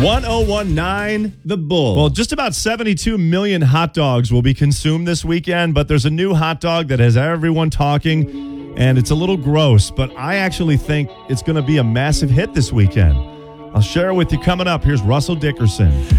1019 The Bull. Well, just about 72 million hot dogs will be consumed this weekend, but there's a new hot dog that has everyone talking, and it's a little gross, but I actually think it's going to be a massive hit this weekend. I'll share it with you coming up. Here's Russell Dickerson.